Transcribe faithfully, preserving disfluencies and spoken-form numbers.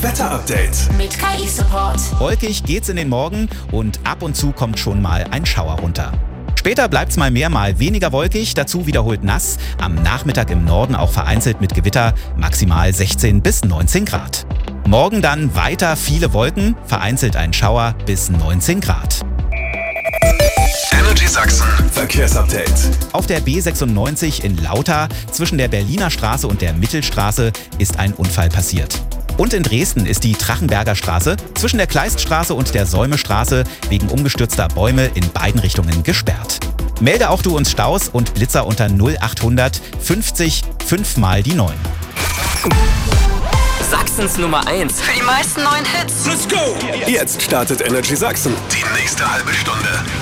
Wetterupdate mit K I-Support. Wolkig geht's in den Morgen und ab und zu kommt schon mal ein Schauer runter. Später bleibt's mal mehr, mal weniger wolkig, dazu wiederholt nass. Am Nachmittag im Norden auch vereinzelt mit Gewitter, maximal sechzehn bis neunzehn Grad. Morgen dann weiter viele Wolken, vereinzelt ein Schauer bis neunzehn Grad. Energy Sachsen Verkehrsupdate. Auf der B sechsundneunzig in Lauter zwischen der Berliner Straße und der Mittelstraße ist ein Unfall passiert. Und in Dresden ist die Trachenberger Straße zwischen der Kleiststraße und der Säumestraße wegen umgestürzter Bäume in beiden Richtungen gesperrt. Melde auch du uns Staus und Blitzer unter null achthundert fünfzig fünf mal die neun. Sachsens Nummer eins. Für die meisten neuen Hits. Let's go! Jetzt startet Energy Sachsen. Die nächste halbe Stunde.